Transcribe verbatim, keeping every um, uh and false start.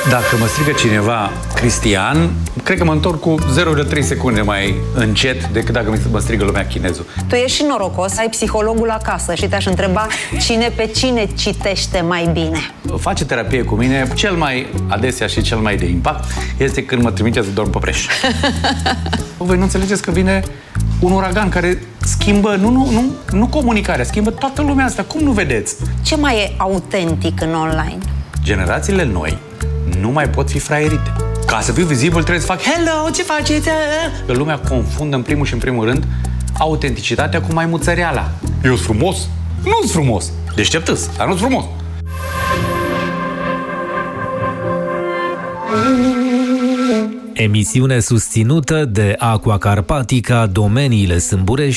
Dacă mă strigă cineva Cristian, cred că mă întorc cu zero virgulă trei secunde mai încet decât dacă mă strigă lumea chinezul. Tu ești și norocos, ai psihologul acasă și te-aș întreba cine pe cine citește mai bine. Face terapie cu mine, cel mai adesea și cel mai de impact este când mă trimite să dorm pe preș. Voi nu înțelegeți că vine un uragan care schimbă, nu, nu, nu, nu comunicarea, schimbă toată lumea asta. Cum nu vedeți? Ce mai e autentic în online? Generațiile noi nu mai pot fi fraierite. Ca să fiu vizibil trebuie să fac hello, ce faceți? Că lumea confundă în primul și în primul rând autenticitatea cu maimuțăreala. Eu sunt frumos? Nu sunt frumos. Deșteptăs, dar nu sunt frumos. Emisiune susținută de Aqua Carpatica, Domeniile Sâmburești.